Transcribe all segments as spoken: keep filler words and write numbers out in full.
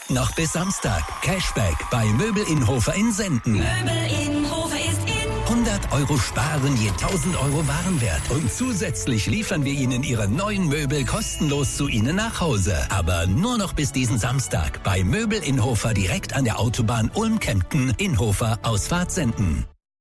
Noch bis Samstag. Cashback bei Möbel Inhofer in Senden. Möbel Inhofer ist in. hundert Euro sparen je tausend Euro Warenwert. Und zusätzlich liefern wir Ihnen Ihre neuen Möbel kostenlos zu Ihnen nach Hause. Aber nur noch bis diesen Samstag bei Möbel Inhofer direkt an der Autobahn Ulm-Kempten, Inhofer, Ausfahrt Senden.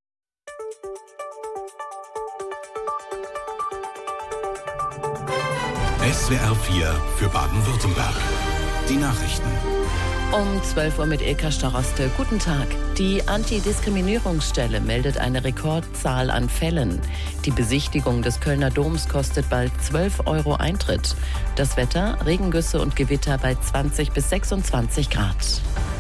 S W R vier für Baden-Württemberg. Die Nachrichten. Um zwölf Uhr mit Ilka Staroste. Guten Tag. Die Antidiskriminierungsstelle meldet eine Rekordzahl an Fällen. Die Besichtigung des Kölner Doms kostet bald zwölf Euro Eintritt. Das Wetter, Regengüsse und Gewitter bei zwanzig bis sechsundzwanzig Grad.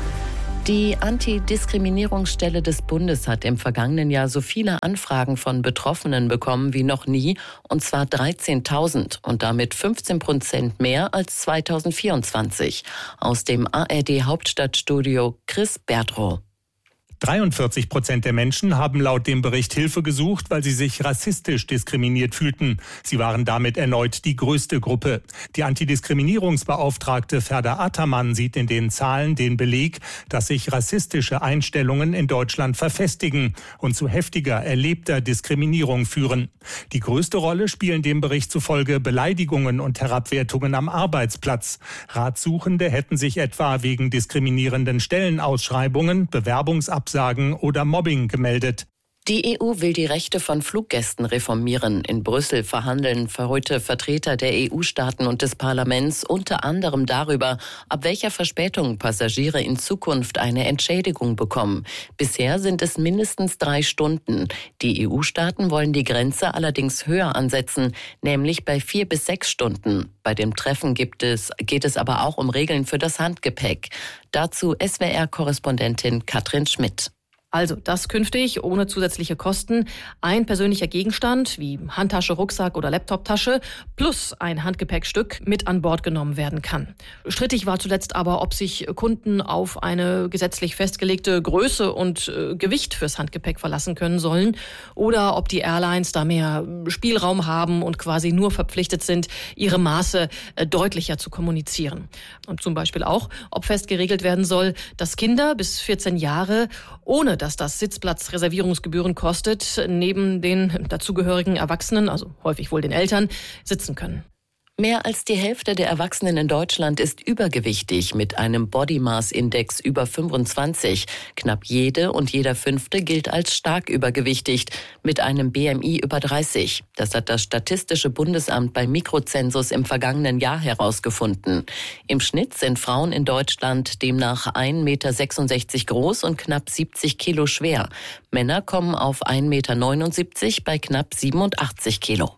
Die Antidiskriminierungsstelle des Bundes hat im vergangenen Jahr so viele Anfragen von Betroffenen bekommen wie noch nie, und zwar dreizehntausend und damit fünfzehn Prozent mehr als zweitausendvierundzwanzig. Aus dem A R D-Hauptstadtstudio Chris Bertrow. dreiundvierzig Prozent der Menschen haben laut dem Bericht Hilfe gesucht, weil sie sich rassistisch diskriminiert fühlten. Sie waren damit erneut die größte Gruppe. Die Antidiskriminierungsbeauftragte Ferda Ataman sieht in den Zahlen den Beleg, dass sich rassistische Einstellungen in Deutschland verfestigen und zu heftiger erlebter Diskriminierung führen. Die größte Rolle spielen dem Bericht zufolge Beleidigungen und Herabwertungen am Arbeitsplatz. Ratsuchende hätten sich etwa wegen diskriminierenden Stellenausschreibungen, Bewerbungsabsagen oder Mobbing gemeldet. Die E U will die Rechte von Fluggästen reformieren. In Brüssel verhandeln heute Vertreter der E U-Staaten und des Parlaments unter anderem darüber, ab welcher Verspätung Passagiere in Zukunft eine Entschädigung bekommen. Bisher sind es mindestens drei Stunden. Die E U-Staaten wollen die Grenze allerdings höher ansetzen, nämlich bei vier bis sechs Stunden. Bei dem Treffen gibt es, geht es aber auch um Regeln für das Handgepäck. Dazu S W R-Korrespondentin Katrin Schmidt. Also, das künftig ohne zusätzliche Kosten ein persönlicher Gegenstand wie Handtasche, Rucksack oder Laptoptasche plus ein Handgepäckstück mit an Bord genommen werden kann. Strittig war zuletzt aber, ob sich Kunden auf eine gesetzlich festgelegte Größe und äh, Gewicht fürs Handgepäck verlassen können sollen oder ob die Airlines da mehr Spielraum haben und quasi nur verpflichtet sind, ihre Maße äh, deutlicher zu kommunizieren. Und zum Beispiel auch, ob fest geregelt werden soll, dass Kinder bis vierzehn Jahre ohne dass das Sitzplatzreservierungsgebühren kostet, neben den dazugehörigen Erwachsenen, also häufig wohl den Eltern, sitzen können. Mehr als die Hälfte der Erwachsenen in Deutschland ist übergewichtig mit einem Body Mass Index über fünfundzwanzig. Knapp jede und jeder Fünfte gilt als stark übergewichtig mit einem B M I über dreißig. Das hat das Statistische Bundesamt beim Mikrozensus im vergangenen Jahr herausgefunden. Im Schnitt sind Frauen in Deutschland demnach ein Meter sechsundsechzig groß und knapp siebzig Kilo schwer. Männer kommen auf ein Meter neunundsiebzig bei knapp siebenundachtzig Kilo.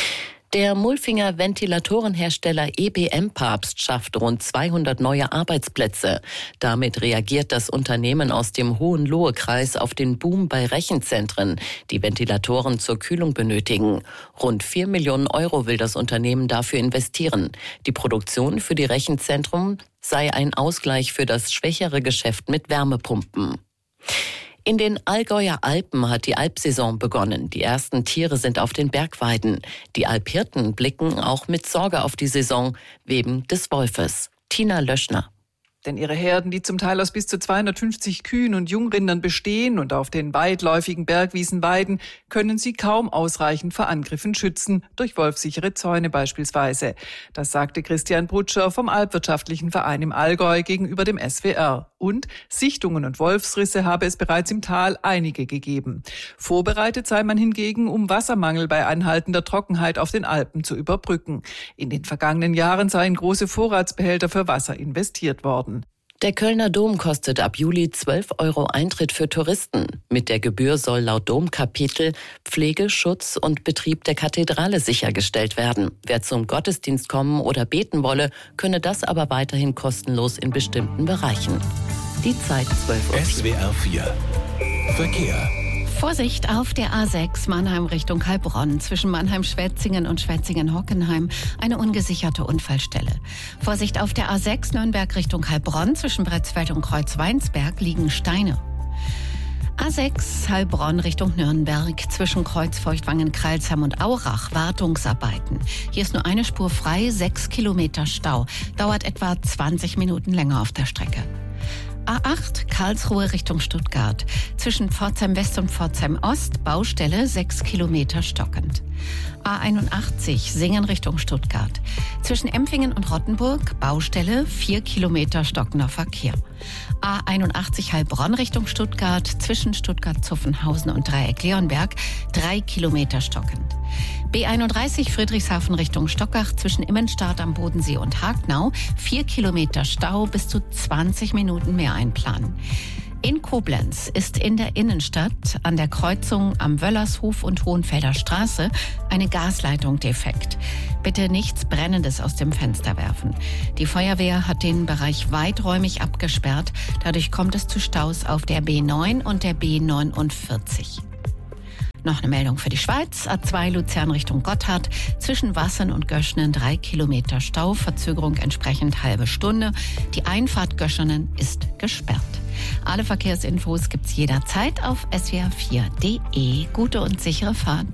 Der Mulfinger Ventilatorenhersteller E B M-Papst schafft rund zweihundert neue Arbeitsplätze. Damit reagiert das Unternehmen aus dem Hohenlohe-Kreis auf den Boom bei Rechenzentren, die Ventilatoren zur Kühlung benötigen. Rund vier Millionen Euro will das Unternehmen dafür investieren. Die Produktion für die Rechenzentren sei ein Ausgleich für das schwächere Geschäft mit Wärmepumpen. In den Allgäuer Alpen hat die Alpsaison begonnen. Die ersten Tiere sind auf den Bergweiden. Die Alphirten blicken auch mit Sorge auf die Saison wegen des Wolfes. Tina Löschner. Denn ihre Herden, die zum Teil aus bis zu zweihundertfünfzig Kühen und Jungrindern bestehen und auf den weitläufigen Bergwiesen weiden, können sie kaum ausreichend vor Angriffen schützen, durch wolfsichere Zäune beispielsweise. Das sagte Christian Brutscher vom Alpwirtschaftlichen Verein im Allgäu gegenüber dem S W R. Und Sichtungen und Wolfsrisse habe es bereits im Tal einige gegeben. Vorbereitet sei man hingegen, um Wassermangel bei anhaltender Trockenheit auf den Alpen zu überbrücken. In den vergangenen Jahren seien große Vorratsbehälter für Wasser investiert worden. Der Kölner Dom kostet ab Juli zwölf Euro Eintritt für Touristen. Mit der Gebühr soll laut Domkapitel Pflege, Schutz und Betrieb der Kathedrale sichergestellt werden. Wer zum Gottesdienst kommen oder beten wolle, könne das aber weiterhin kostenlos in bestimmten Bereichen. Die Zeit zwölf Uhr. S W R vier Verkehr. Vorsicht auf der A sechs Mannheim Richtung Heilbronn zwischen Mannheim-Schwetzingen und Schwetzingen-Hockenheim eine ungesicherte Unfallstelle. Vorsicht auf der A sechs Nürnberg Richtung Heilbronn zwischen Bretzfeld und Kreuzweinsberg liegen Steine. A sechs Heilbronn Richtung Nürnberg, zwischen Kreuzfeuchtwangen, Crailsheim und Aurach, Wartungsarbeiten. Hier ist nur eine Spur frei, sechs Kilometer Stau. Dauert etwa zwanzig Minuten länger auf der Strecke. A acht Karlsruhe Richtung Stuttgart, zwischen Pforzheim West und Pforzheim Ost, Baustelle, sechs Kilometer stockend. A einundachtzig Singen Richtung Stuttgart, zwischen Empfingen und Rottenburg, Baustelle, vier Kilometer stockender Verkehr. A einundachtzig Heilbronn Richtung Stuttgart, zwischen Stuttgart-Zuffenhausen und Dreieck-Leonberg, drei Kilometer stockend. B einunddreißig Friedrichshafen Richtung Stockach, zwischen Immenstadt am Bodensee und Hagnau, vier Kilometer Stau, bis zu zwanzig Minuten mehr einplanen. In Koblenz ist in der Innenstadt an der Kreuzung am Wöllershof und Hohenfelder Straße eine Gasleitung defekt. Bitte nichts Brennendes aus dem Fenster werfen. Die Feuerwehr hat den Bereich weiträumig abgesperrt. Dadurch kommt es zu Staus auf der B neun und der B neunundvierzig. Noch eine Meldung für die Schweiz. A zwei Luzern Richtung Gotthard. Zwischen Wassern und Göschenen drei Kilometer Stau. Verzögerung entsprechend halbe Stunde. Die Einfahrt Göschenen ist gesperrt. Alle Verkehrsinfos gibt's jederzeit auf s w r vier punkt d e. Gute und sichere Fahrt.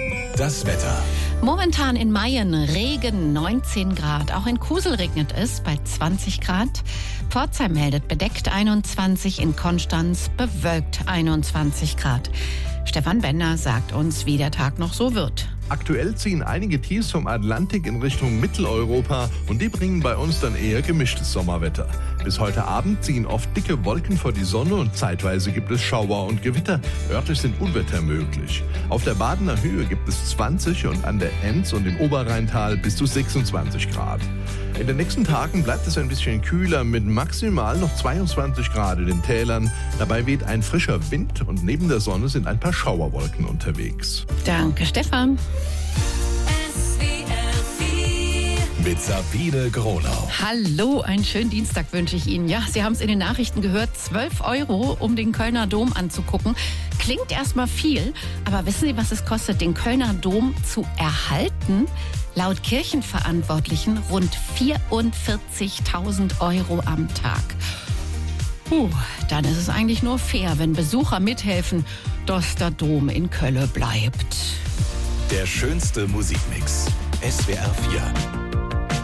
Das Wetter. Momentan in Mayen Regen, neunzehn Grad. Auch in Kusel regnet es bei zwanzig Grad. Pforzheim meldet bedeckt einundzwanzig, in Konstanz bewölkt einundzwanzig Grad. Stefan Bender sagt uns, wie der Tag noch so wird. Aktuell ziehen einige Tiefs vom Atlantik in Richtung Mitteleuropa und die bringen bei uns dann eher gemischtes Sommerwetter. Bis heute Abend ziehen oft dicke Wolken vor die Sonne und zeitweise gibt es Schauer und Gewitter. Örtlich sind Unwetter möglich. Auf der Badener Höhe gibt es zwanzig und an der Enz und im Oberrheintal bis zu sechsundzwanzig Grad. In den nächsten Tagen bleibt es ein bisschen kühler mit maximal noch zweiundzwanzig Grad in den Tälern. Dabei weht ein frischer Wind und neben der Sonne sind ein paar Schauerwolken unterwegs. Danke, Stefan. Mit Sabine Gronau. Hallo, einen schönen Dienstag wünsche ich Ihnen. Ja, Sie haben es in den Nachrichten gehört, zwölf Euro, um den Kölner Dom anzugucken. Klingt erstmal viel, aber wissen Sie, was es kostet, den Kölner Dom zu erhalten? Laut Kirchenverantwortlichen rund vierundvierzigtausend Euro am Tag. Puh, dann ist es eigentlich nur fair, wenn Besucher mithelfen, dass der Dom in Köln bleibt. Der schönste Musikmix. S W R vier.